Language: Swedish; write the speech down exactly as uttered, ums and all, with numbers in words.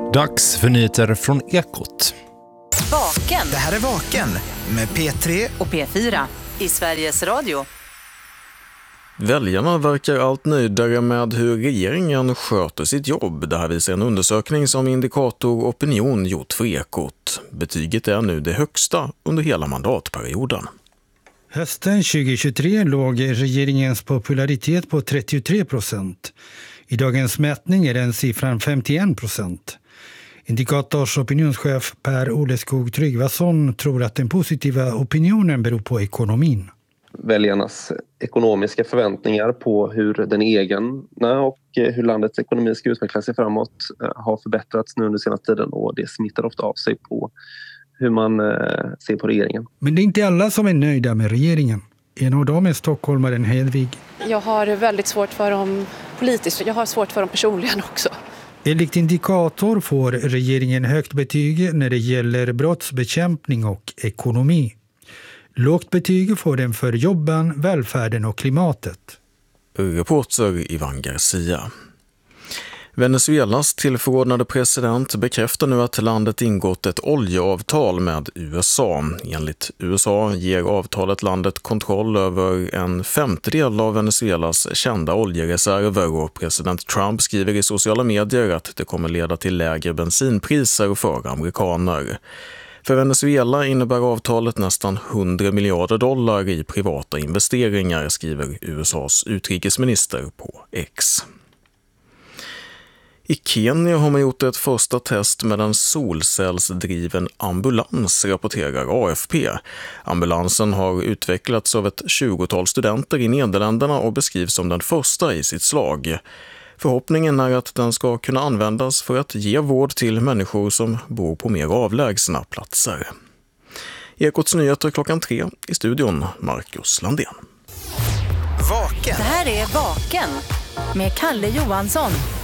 Dags för nyheter från Ekot. Vaken. Det här är Vaken med P tre och P fyra i Sveriges Radio. Väljarna verkar allt nöjdare med hur regeringen sköter sitt jobb. Det här visar en undersökning som Indikator Opinion gjort för Ekot. Betyget är nu det högsta under hela mandatperioden. Hösten tjugohundratjugotre låg regeringens popularitet på trettiotre procent. I dagens mätning är den siffran femtioen procent. Indikators opinionschef Per Oleskog Tryggvason tror att den positiva opinionen beror på ekonomin. Väljarnas ekonomiska förväntningar på hur den egna och hur landets ekonomi ska utveckla sig framåt har förbättrats nu under senaste tiden, och det smittar ofta av sig på hur man ser på regeringen. Men det är inte alla som är nöjda med regeringen. En av dem är stockholmaren Hedvig. Jag har väldigt svårt för dem politiskt, jag har svårt för dem personligen också. Enligt Indikator får regeringen högt betyg när det gäller brottsbekämpning och ekonomi. Lågt betyg får den för jobben, välfärden och klimatet. Reporter Ivan Garcia. Venezuelas tillförordnade president bekräftar nu att landet ingått ett oljeavtal med U S A. Enligt U S A ger avtalet landet kontroll över en femtedel av Venezuelas kända oljereserver, och president Trump skriver i sociala medier att det kommer leda till lägre bensinpriser för amerikaner. För Venezuela innebär avtalet nästan hundra miljarder dollar i privata investeringar, skriver U S A:s utrikesminister på X. I Kenya har man gjort ett första test med en solcellsdriven ambulans, rapporterar A F P. Ambulansen har utvecklats av ett tjugotal studenter i Nederländerna och beskrivs som den första i sitt slag. Förhoppningen är att den ska kunna användas för att ge vård till människor som bor på mer avlägsna platser. Ekots nyheter klockan tre, i studion Marcus Landén. Vaken. Det här är Vaken med Kalle Johansson.